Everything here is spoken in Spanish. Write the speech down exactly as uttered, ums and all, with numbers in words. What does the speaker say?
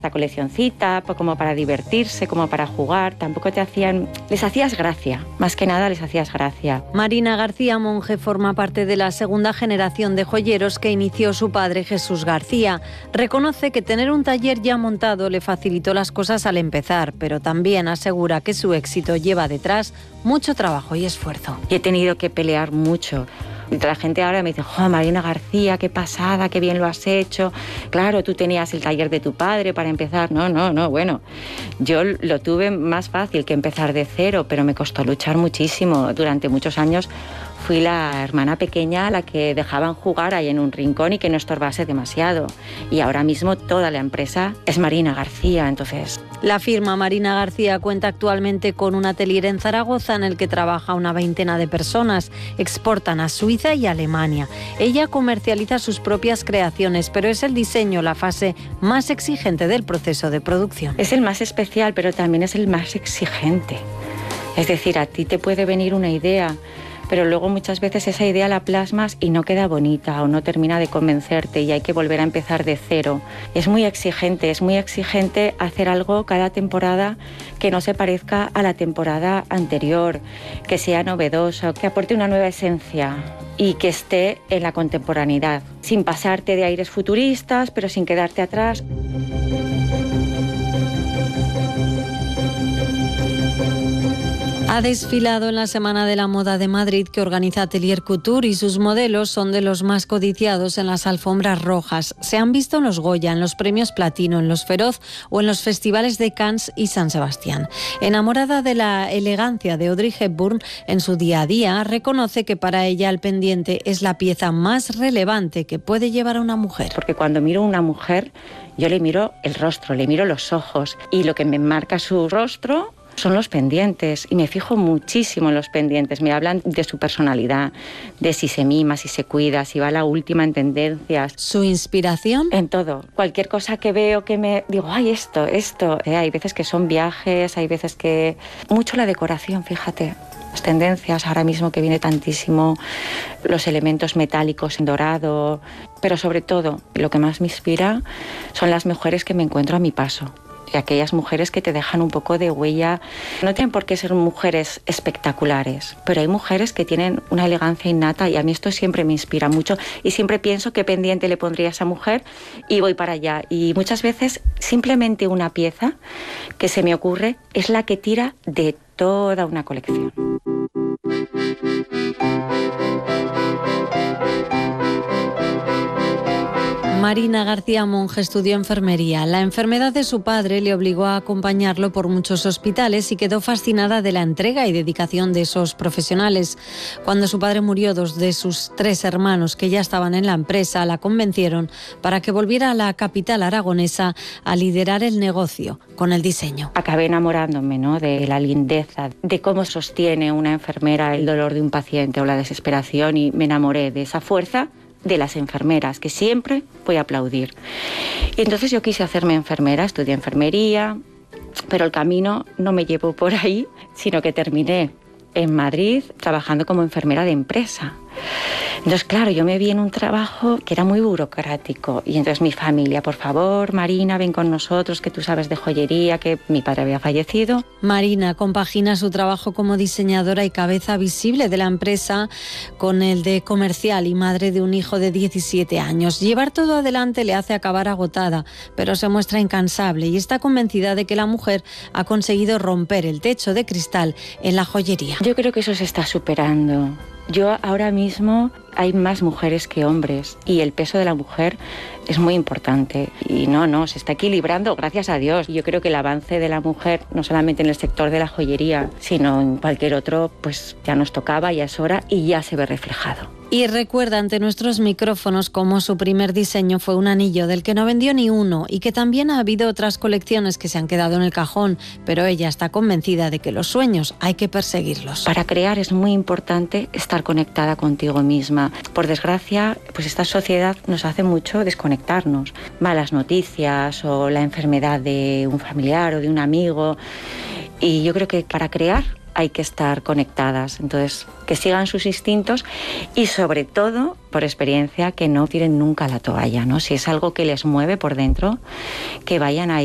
la coleccioncita, pues como para divertirse, como para jugar, tampoco te hacían... Les hacías gracia, más que nada les hacías gracia. Marina García Monge forma parte de la segunda generación de joyeros que inició su padre Jesús García. Reconoce que tener un taller ya montado le facilitó las cosas al empezar, pero también asegura que su éxito lleva detrás mucho trabajo y esfuerzo. Y he tenido que pelear mucho. La gente ahora me dice, ¡oh, Marina García, qué pasada, qué bien lo has hecho! Claro, tú tenías el taller de tu padre para empezar. No, no, no, bueno, yo lo tuve más fácil que empezar de cero, pero me costó luchar muchísimo. Durante muchos años fui la hermana pequeña a la que dejaban jugar ahí en un rincón y que no estorbase demasiado. Y ahora mismo toda la empresa es Marina García, entonces... La firma Marina García cuenta actualmente con un atelier en Zaragoza en el que trabaja una veintena de personas. Exportan a Suiza y Alemania. Ella comercializa sus propias creaciones, pero es el diseño la fase más exigente del proceso de producción. Es el más especial, pero también es el más exigente. Es decir, a ti te puede venir una idea, pero luego muchas veces esa idea la plasmas y no queda bonita o no termina de convencerte y hay que volver a empezar de cero. Es muy exigente, es muy exigente hacer algo cada temporada que no se parezca a la temporada anterior, que sea novedoso, que aporte una nueva esencia y que esté en la contemporaneidad, sin pasarte de aires futuristas, pero sin quedarte atrás. Ha desfilado en la Semana de la Moda de Madrid que organiza Atelier Couture y sus modelos son de los más codiciados en las alfombras rojas. Se han visto en los Goya, en los premios Platino, en los Feroz o en los festivales de Cannes y San Sebastián. Enamorada de la elegancia de Audrey Hepburn en su día a día, reconoce que para ella el pendiente es la pieza más relevante que puede llevar a una mujer. Porque cuando miro a una mujer, yo le miro el rostro, le miro los ojos y lo que me marca su rostro son los pendientes y me fijo muchísimo en los pendientes. Me hablan de su personalidad, de si se mima, si se cuida, si va a la última en tendencias. ¿Su inspiración? En todo. Cualquier cosa que veo que me digo, ay, esto, esto. Eh, hay veces que son viajes, hay veces que... Mucho la decoración, fíjate. Las tendencias ahora mismo que viene tantísimo, los elementos metálicos en dorado, pero sobre todo lo que más me inspira son las mujeres que me encuentro a mi paso. Y aquellas mujeres que te dejan un poco de huella. No tienen por qué ser mujeres espectaculares, pero hay mujeres que tienen una elegancia innata y a mí esto siempre me inspira mucho y siempre pienso qué pendiente le pondría a esa mujer y voy para allá. Y muchas veces simplemente una pieza que se me ocurre es la que tira de toda una colección. Marina García Monge estudió enfermería. La enfermedad de su padre le obligó a acompañarlo por muchos hospitales y quedó fascinada de la entrega y dedicación de esos profesionales. Cuando su padre murió, dos de sus tres hermanos que ya estaban en la empresa la convencieron para que volviera a la capital aragonesa a liderar el negocio con el diseño. Acabé enamorándome, ¿no?, de la lindeza, de cómo sostiene una enfermera el dolor de un paciente o la desesperación y me enamoré de esa fuerza de las enfermeras, que siempre voy a aplaudir. Y entonces yo quise hacerme enfermera, estudié enfermería, pero el camino no me llevó por ahí, sino que terminé en Madrid trabajando como enfermera de empresa. Entonces, claro, yo me vi en un trabajo que era muy burocrático y entonces mi familia, por favor, Marina, ven con nosotros, que tú sabes de joyería, que mi padre había fallecido. Marina compagina su trabajo como diseñadora y cabeza visible de la empresa con el de comercial y madre de un hijo de diecisiete años. Llevar todo adelante le hace acabar agotada, pero se muestra incansable y está convencida de que la mujer ha conseguido romper el techo de cristal en la joyería. Yo creo que eso se está superando. Yo ahora mismo hay más mujeres que hombres y el peso de la mujer es muy importante y no, no, se está equilibrando, gracias a Dios. Yo creo que el avance de la mujer, no solamente en el sector de la joyería, sino en cualquier otro, pues ya nos tocaba, ya es hora y ya se ve reflejado. Y recuerda ante nuestros micrófonos cómo su primer diseño fue un anillo del que no vendió ni uno y que también ha habido otras colecciones que se han quedado en el cajón, pero ella está convencida de que los sueños hay que perseguirlos. Para crear es muy importante estar conectada contigo misma. Por desgracia, pues esta sociedad nos hace mucho desconectarnos. Malas noticias o la enfermedad de un familiar o de un amigo. Y yo creo que para crear hay que estar conectadas, entonces que sigan sus instintos y sobre todo, por experiencia, que no tiren nunca la toalla, ¿no? Si es algo que les mueve por dentro, que vayan ahí.